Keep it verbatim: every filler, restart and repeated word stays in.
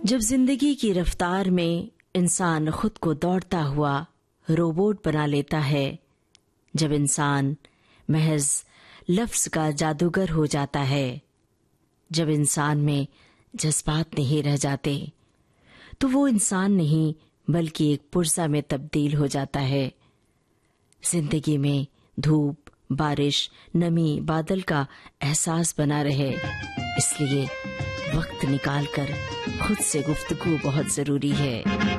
जब जिंदगी की रफ्तार में इंसान खुद को दौड़ता हुआ रोबोट बना लेता है, जब इंसान महज लफ्ज का जादूगर हो जाता है, जब इंसान में जज्बात नहीं रह जाते, तो वो इंसान नहीं बल्कि एक पुर्जा में तब्दील हो जाता है। जिंदगी में धूप, बारिश, नमी, बादल का एहसास बना रहे, इसलिए वक्त निकालकर खुद से गुफ्तगू बहुत जरूरी है।